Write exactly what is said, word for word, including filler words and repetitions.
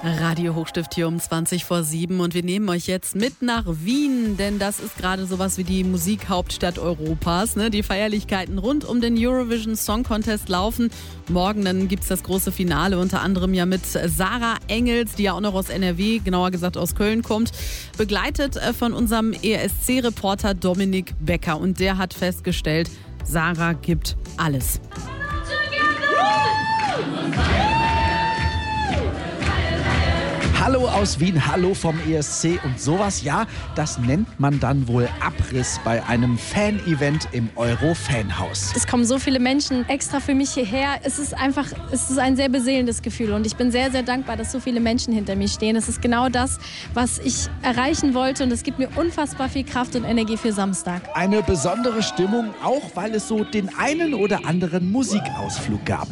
Radio Hochstift hier um zwanzig vor sieben und wir nehmen euch jetzt mit nach Wien, denn das ist gerade sowas wie die Musikhauptstadt Europas. Ne? Die Feierlichkeiten rund um den Eurovision Song Contest laufen. Morgen dann gibt es das große Finale, unter anderem ja mit Sarah Engels, die ja auch noch aus N R W, genauer gesagt aus Köln kommt, begleitet von unserem E S C-Reporter Dominik Becker. Und der hat festgestellt, Sarah gibt alles. Hallo aus Wien, hallo vom E S C und sowas, ja, das nennt man dann wohl Abriss bei einem Fan-Event im Euro-Fanhaus. Es kommen so viele Menschen extra für mich hierher. Es ist einfach, es ist ein sehr beseelendes Gefühl und ich bin sehr, sehr dankbar, dass so viele Menschen hinter mir stehen. Es ist genau das, was ich erreichen wollte und es gibt mir unfassbar viel Kraft und Energie für Samstag. Eine besondere Stimmung, auch weil es so den einen oder anderen Musikausflug gab.